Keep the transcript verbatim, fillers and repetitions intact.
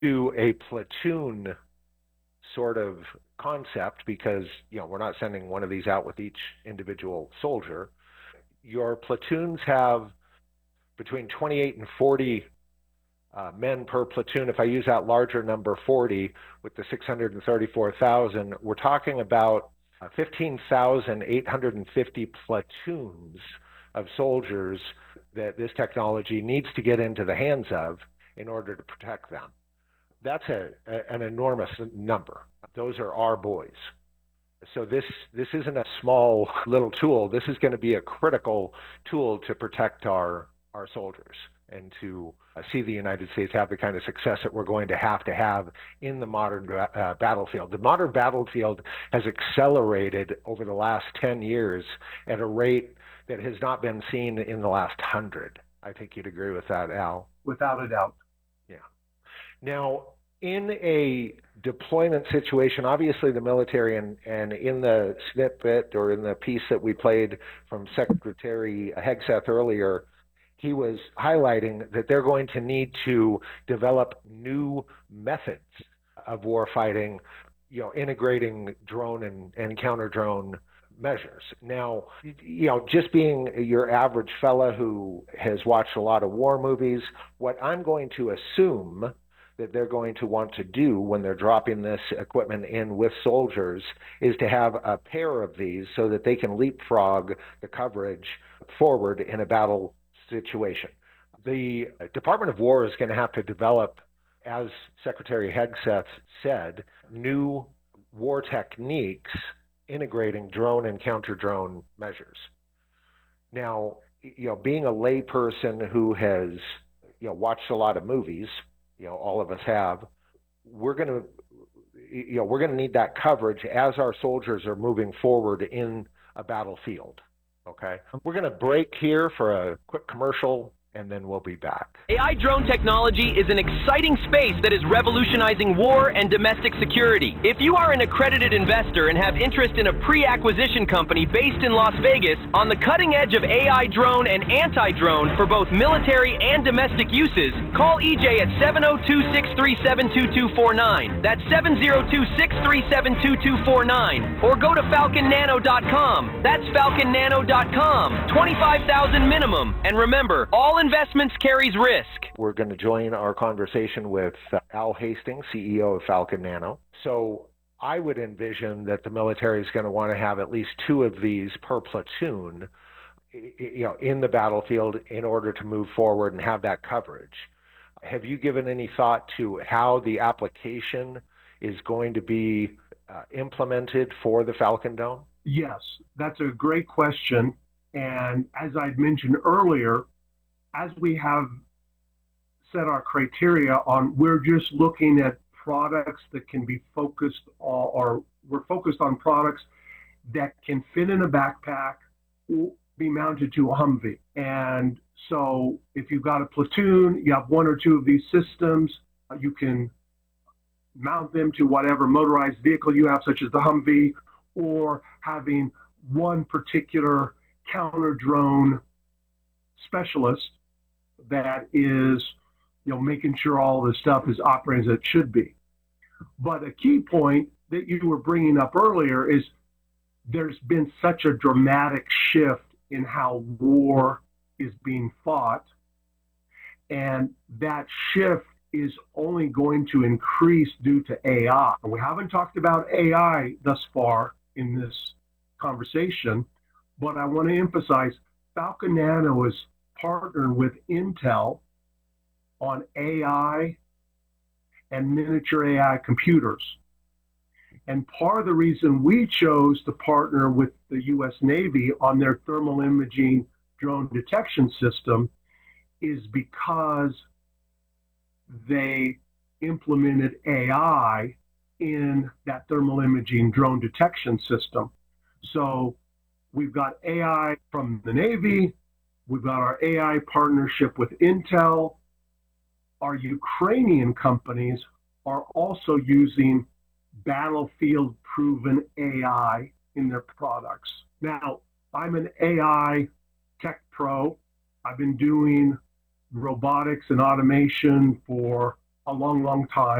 do a platoon sort of concept because, you know, we're not sending one of these out with each individual soldier. Your platoons have between twenty-eight and forty uh, men per platoon. If I use that larger number, forty, with the six hundred thirty-four thousand, we're talking about uh, fifteen thousand eight hundred fifty platoons of soldiers that this technology needs to get into the hands of in order to protect them. That's a, a, an enormous number. Those are our boys. So this, this isn't a small little tool. This is going to be a critical tool to protect our, our soldiers and to uh, see the United States have the kind of success that we're going to have to have in the modern uh, battlefield. The modern battlefield has accelerated over the last ten years at a rate that has not been seen in the last hundred. I think you'd agree with that, Al. Without a doubt. Yeah. Now, in a deployment situation, obviously the military, and, and in the snippet or in the piece that we played from Secretary Hegseth earlier, he was highlighting that they're going to need to develop new methods of warfighting, you know, integrating drone and, and counter-drone measures. Now, you know, just being your average fella who has watched a lot of war movies, what I'm going to assume that they're going to want to do when they're dropping this equipment in with soldiers is to have a pair of these so that they can leapfrog the coverage forward in a battle situation. The Department of War is going to have to develop, as Secretary Hegseth said, new war techniques integrating drone and counter-drone measures. Now, you know, being a layperson who has, you know, watched a lot of movies, you know, all of us have, we're going to, you know, we're going to need that coverage as our soldiers are moving forward in a battlefield. Okay, we're going to break here for a quick commercial, and then we'll be back. A I drone technology is an exciting space that is revolutionizing war and domestic security. If you are an accredited investor and have interest in a pre-acquisition company based in Las Vegas on the cutting edge of A I drone and anti-drone for both military and domestic uses, call E J at seven oh two, six three seven, two two four nine. That's seven oh two, six three seven, two two four nine. Or go to falcon nano dot com. That's falcon nano dot com. twenty-five thousand minimum. And remember, all investments carries risk. We're going to join our conversation with uh, Al Hastings, C E O of Falcon Nano. So I would envision that the military is going to want to have at least two of these per platoon, you know, in the battlefield in order to move forward and have that coverage. Have you given any thought to how the application is going to be uh, implemented for the Falcon Dome? Yes, that's a great question. And as I'd mentioned earlier, as we have set our criteria on, we're just looking at products that can be focused on, or we're focused on products that can fit in a backpack, be mounted to a Humvee. And so if you've got a platoon, you have one or two of these systems, you can mount them to whatever motorized vehicle you have, such as the Humvee, or having one particular counter drone specialist that is, you know, making sure all the stuff is operating as it should be. But a key point that you were bringing up earlier is there's been such a dramatic shift in how war is being fought, and that shift is only going to increase due to A I. And we haven't talked about A I thus far in this conversation, but I want to emphasize Falcon Nano is partnered with Intel on A I and miniature A I computers. And part of the reason we chose to partner with the U S Navy on their thermal imaging drone detection system is because they implemented A I in that thermal imaging drone detection system. So we've got A I from the Navy, we've got our A I partnership with Intel. Our Ukrainian companies are also using battlefield-proven A I in their products. Now, I'm an A I tech pro. I've been doing robotics and automation for a long, long time.